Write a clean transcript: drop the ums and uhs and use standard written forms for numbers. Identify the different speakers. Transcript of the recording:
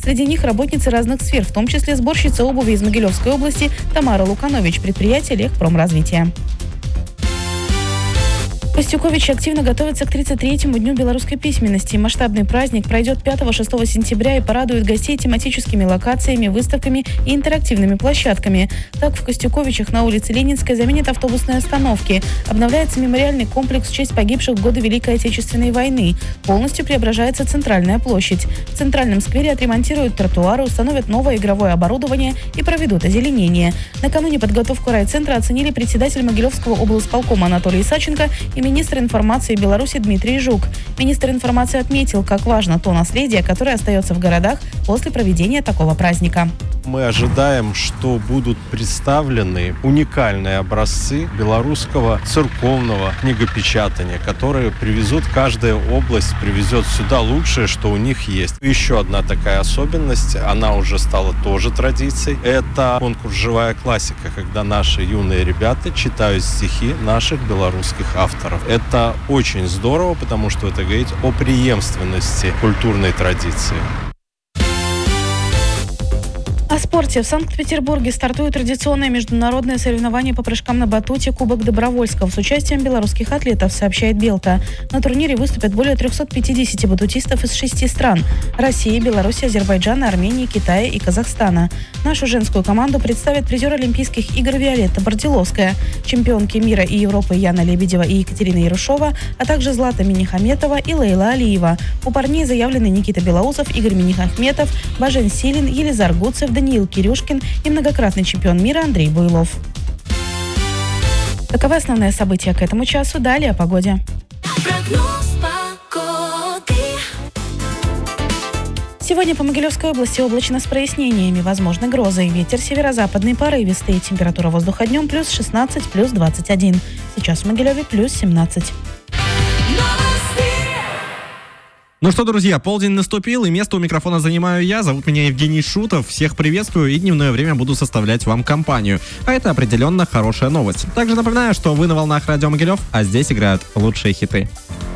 Speaker 1: Среди них работницы разных сфер, в том числе сборщица обуви из Могилевской области Тамара Луканович, предприятие «Легпромразвитие». Костюковичи активно готовятся к 33-му дню белорусской письменности. Масштабный праздник пройдет 5-6 сентября и порадует гостей тематическими локациями, выставками и интерактивными площадками. Так, в Костюковичах на улице Ленинской заменят автобусные остановки. Обновляется мемориальный комплекс в честь погибших в годы Великой Отечественной войны. Полностью преображается центральная площадь. В центральном сквере отремонтируют тротуары, установят новое игровое оборудование и проведут озеленение. Накануне подготовку райцентра оценили председатель Могилевского облсполкома Анатолий Саченко и министр информации Беларуси Дмитрий Жук. Министр информации отметил, как важно то наследие, которое остается в городах после проведения такого праздника.
Speaker 2: Мы ожидаем, что будут представлены уникальные образцы белорусского церковного книгопечатания, которые привезут, каждая область привезет сюда лучшее, что у них есть. Еще одна такая особенность, она уже стала тоже традицией, это конкурс «Живая классика», когда наши юные ребята читают стихи наших белорусских авторов. Это очень здорово, потому что это говорит о преемственности культурной традиции.
Speaker 1: О спорте. В Санкт-Петербурге стартует традиционное международное соревнование по прыжкам на батуте «Кубок Добровольского» с участием белорусских атлетов, сообщает Белта. На турнире выступят более 350 батутистов из 6 стран – России, Беларуси, Азербайджана, Армении, Китая и Казахстана. Нашу женскую команду представят призер Олимпийских игр Виолетта Бордиловская, чемпионки мира и Европы Яна Лебедева и Екатерина Ярушова, а также Злата Минихаметова и Лейла Алиева. У парней заявлены Никита Белоусов, Игорь Минихаметов, Бажен Силин, Елизар Гуцев, Даниил Кирюшкин и многократный чемпион мира Андрей Буйлов. Таковы основные события к этому часу. Далее о погоде. Сегодня по Могилевской области облачно с прояснениями, возможны грозы. Ветер северо-западный порывистый. Температура воздуха днем плюс 16, плюс 21. Сейчас в Могилеве плюс 17.
Speaker 3: Ну что, друзья, полдень наступил, и место у микрофона занимаю я. Зовут меня Евгений Шутов. Всех приветствую, и дневное время буду составлять вам компанию. А это определенно хорошая новость. Также напоминаю, что вы на волнах Радио Могилев, а здесь играют лучшие хиты.